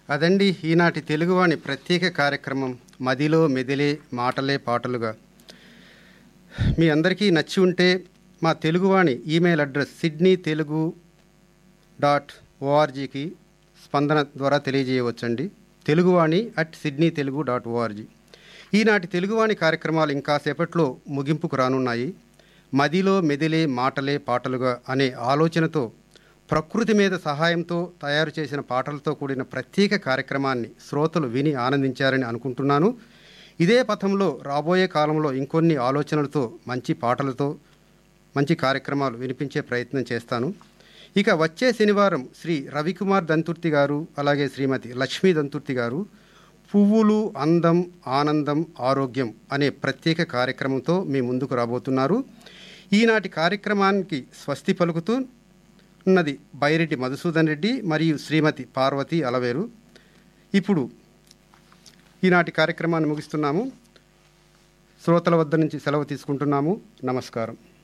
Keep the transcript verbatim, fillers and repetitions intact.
అదండి ఈనాటి తెలుగువాణి ప్రత్యేక కార్యక్రమం మదిలో మెదిలే మాటలే పాటలుగా. మీ అందరికీ నచ్చి ఉంటే మా Teluguvani email address Sydney Telugu dot ఓఆర్జీకి స్పందన ద్వారా తెలియజేయవచ్చండి. Teluguvani at Sydney Telugu dot ORG. ఈనాటి తెలుగువాణి కార్యక్రమాలు ఇంకా సేపట్లో ముగింపుకు రానున్నాయి. మదిలో మెదిలే మాటలే పాటలుగా అనే ఆలోచనతో ప్రకృతి మీద సహాయంతో తయారు చేసిన పాటలతో కూడిన ప్రత్యేక కార్యక్రమాన్ని శ్రోతలు విని ఆనందించారని అనుకుంటున్నాను. ఇదే పథంలో రాబోయే కాలంలో ఇంకొన్ని ఆలోచనలతో మంచి పాటలతో మంచి కార్యక్రమాలు వినిపించే ప్రయత్నం చేస్తాను. ఇక వచ్చే శనివారం శ్రీ రవికుమార్ దంతుర్తి గారు అలాగే శ్రీమతి లక్ష్మీ దంతుర్తి గారు పువ్వులు అందం ఆనందం ఆరోగ్యం అనే ప్రత్యేక కార్యక్రమంతో మీ ముందుకు రాబోతున్నారు. ఈనాటి కార్యక్రమానికి స్వస్తి పలుకుతూ ఉన్నది బైరెడ్డి మధుసూదన్ రెడ్డి మరియు శ్రీమతి పార్వతి అలవేరు. ఇప్పుడు ఈనాటి కార్యక్రమాన్ని ముగిస్తున్నాము. శ్రోతల వద్ద నుంచి సెలవు తీసుకుంటున్నాము. నమస్కారం.